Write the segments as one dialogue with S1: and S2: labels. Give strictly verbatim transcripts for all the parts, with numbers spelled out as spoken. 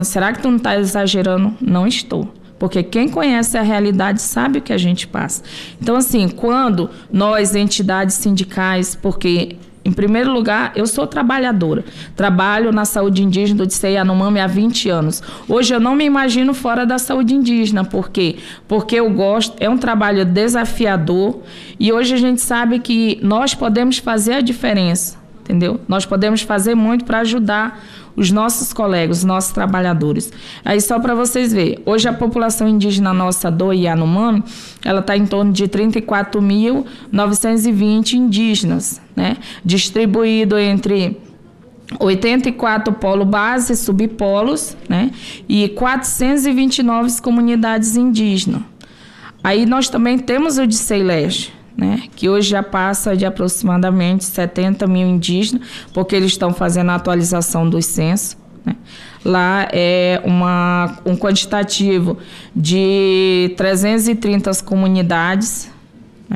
S1: será que tu não está exagerando? Não estou. Porque quem conhece a realidade sabe o que a gente passa. Então, assim, quando nós, entidades sindicais, porque, em primeiro lugar, eu sou trabalhadora. Trabalho na saúde indígena do Odisseia Yanomami há vinte anos. Hoje eu não me imagino fora da saúde indígena. Por quê? Porque eu gosto, é um trabalho desafiador e hoje a gente sabe que nós podemos fazer a diferença, entendeu? Nós podemos fazer muito para ajudar os nossos colegas, os nossos trabalhadores. Aí só para vocês verem, hoje a população indígena nossa do Yanomami, ela está em torno de trinta e quatro mil novecentos e vinte indígenas, né? Distribuído entre oitenta e quatro polos base, subpolos, né? E quatrocentas e vinte e nove comunidades indígenas. Aí nós também temos o Odisseia Leste, né, que hoje já passa de aproximadamente setenta mil indígenas, porque eles estão fazendo a atualização dos censos, né. Lá é uma, um quantitativo de trezentas e trinta comunidades, né.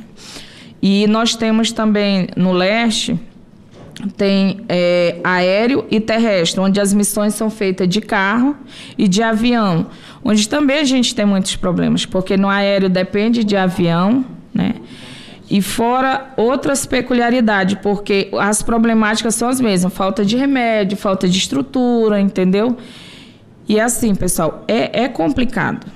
S1: E nós temos também no leste, tem é, aéreo e terrestre, onde as missões são feitas de carro e de avião, onde também a gente tem muitos problemas, porque no aéreo depende de avião, né? E fora outras peculiaridades, porque as problemáticas são as mesmas, falta de remédio, falta de estrutura, entendeu? E assim, pessoal, é, é complicado,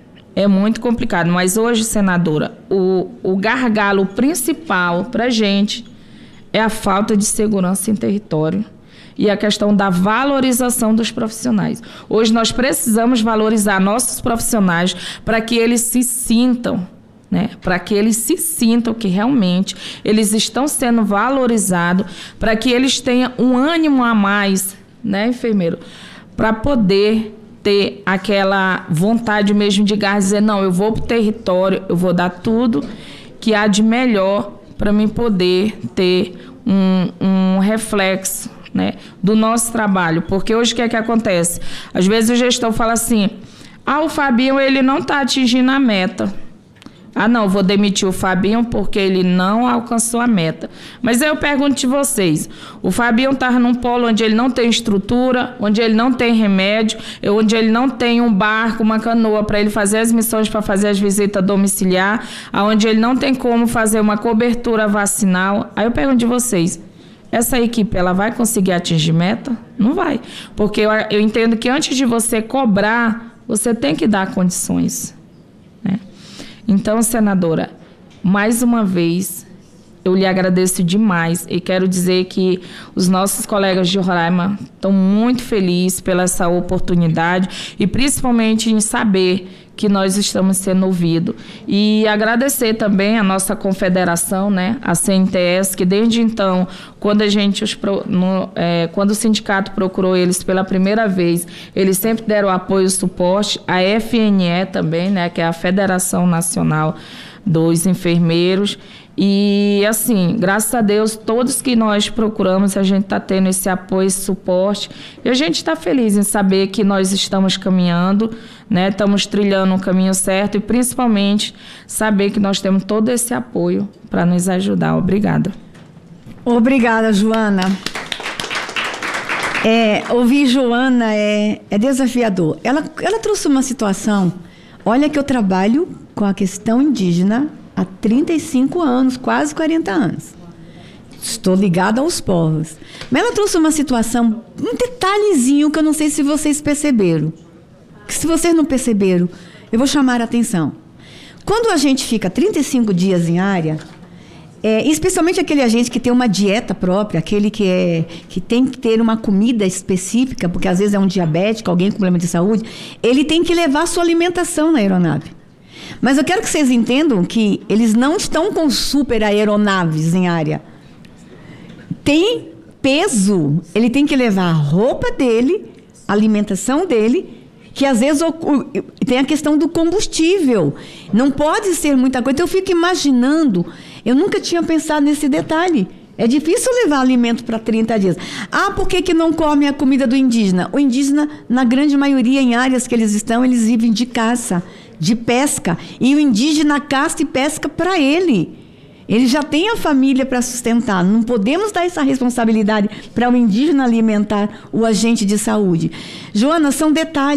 S1: é muito complicado, mas hoje, senadora, o, o gargalo principal para a gente é a falta de segurança em território e a questão da valorização dos profissionais. Hoje nós precisamos valorizar nossos profissionais para que eles se sintam, né, para que eles se sintam que realmente eles estão sendo valorizados, para que eles tenham um ânimo a mais, né, enfermeiro, para poder ter aquela vontade mesmo de garra, dizer, não, eu vou para o território, eu vou dar tudo que há de melhor para mim poder ter um, um reflexo, né, do nosso trabalho. Porque hoje o que é que acontece? Às vezes o gestor fala assim, ah, o Fabinho ele não está atingindo a meta. Ah, não, vou demitir o Fabinho porque ele não alcançou a meta. Mas aí eu pergunto de vocês, o Fabinho está num polo onde ele não tem estrutura, onde ele não tem remédio, onde ele não tem um barco, uma canoa para ele fazer as missões, para fazer as visitas domiciliar, onde ele não tem como fazer uma cobertura vacinal. Aí eu pergunto de vocês, essa equipe ela vai conseguir atingir meta? Não vai. Porque eu, eu entendo que antes de você cobrar, você tem que dar condições, né? Então, senadora, mais uma vez, eu lhe agradeço demais e quero dizer que os nossos colegas de Roraima estão muito felizes pela essa oportunidade e principalmente em saber que nós estamos sendo ouvidos. E agradecer também a nossa confederação, né, a C N T S, que desde então, quando a gente os pro, no, é, quando o sindicato procurou eles pela primeira vez, eles sempre deram apoio e suporte. A F N E também, né, que é a Federação Nacional dos Enfermeiros. E, assim, graças a Deus, todos que nós procuramos, a gente está tendo esse apoio, esse suporte. E a gente está feliz em saber que nós estamos caminhando, né? Estamos trilhando o caminho certo e, principalmente, saber que nós temos todo esse apoio para nos ajudar. Obrigada.
S2: Obrigada, Joana. É, ouvir Joana é, é desafiador. Ela, ela trouxe uma situação. Olha que eu trabalho com a questão indígena há trinta e cinco anos, quase quarenta anos. Estou ligada aos povos. Mas ela trouxe uma situação, um detalhezinho que eu não sei se vocês perceberam. Que se vocês não perceberam, eu vou chamar a atenção. Quando a gente fica trinta e cinco dias em área, é, especialmente aquele agente que tem uma dieta própria, aquele que, é, que tem que ter uma comida específica, porque às vezes é um diabético, alguém com problema de saúde, ele tem que levar a sua alimentação na aeronave. Mas eu quero que vocês entendam que eles não estão com super aeronaves em área. Tem peso. Ele tem que levar a roupa dele, a alimentação dele, que às vezes tem a questão do combustível. Não pode ser muita coisa. Então eu fico imaginando, eu nunca tinha pensado nesse detalhe. É difícil levar alimento para trinta dias. Ah, por que que não come a comida do indígena? O indígena, na grande maioria, em áreas que eles estão, eles vivem de caça, de pesca. E o indígena caça e pesca para ele. Ele já tem a família para sustentar. Não podemos dar essa responsabilidade para o indígena alimentar o agente de saúde. Joana, são detalhes.